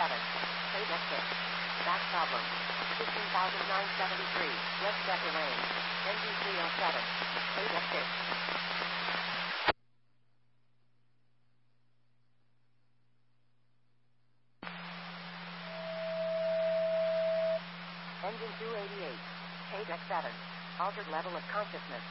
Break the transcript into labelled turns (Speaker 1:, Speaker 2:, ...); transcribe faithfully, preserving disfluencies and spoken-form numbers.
Speaker 1: seven. Page exit. Back problem. fifteen thousand nine hundred seventy-three. Just check the range. N G three oh seven. Page exit. Engine two eighty-eight. Page X seven. Altered level of consciousness.